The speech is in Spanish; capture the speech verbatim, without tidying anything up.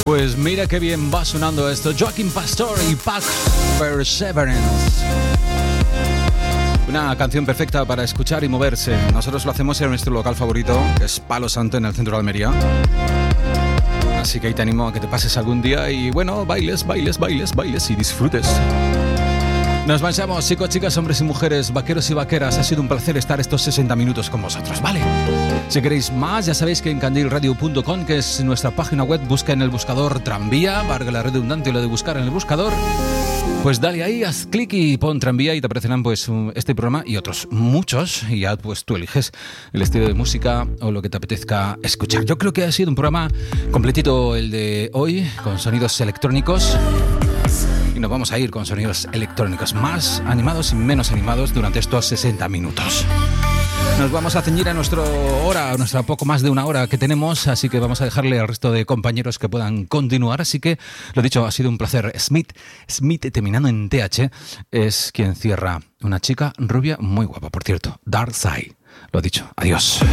Pues mira qué bien va sonando esto. Joaquín Pastor y Pac Perseverance. Una canción perfecta para escuchar y moverse. Nosotros lo hacemos en nuestro local favorito, que es Palo Santo, en el centro de Almería. Así que ahí te animo a que te pases algún día y bueno, bailes, bailes, bailes, bailes y disfrutes. Nos marchamos, chicos, chicas, hombres y mujeres, vaqueros y vaqueras. Ha sido un placer estar estos sesenta minutos con vosotros, ¿vale? Si queréis más, ya sabéis que en candil radio punto com, que es nuestra página web, busca en el buscador tranvía, valga la redundante lo de buscar en el buscador. Pues dale ahí, haz clic y pon tranvía y te aparecerán pues este programa y otros muchos. Y ya pues tú eliges el estilo de música o lo que te apetezca escuchar. Yo creo que ha sido un programa completito el de hoy, con sonidos electrónicos. Y nos vamos a ir con sonidos electrónicos más animados y menos animados durante estos sesenta minutos. Nos vamos a ceñir a nuestra hora, a nuestra poco más de una hora que tenemos, así que vamos a dejarle al resto de compañeros que puedan continuar. Así que, lo dicho, ha sido un placer. Smith, Smith terminando en T H, es quien cierra. Una chica rubia muy guapa, por cierto. Dark Side. Lo dicho, adiós.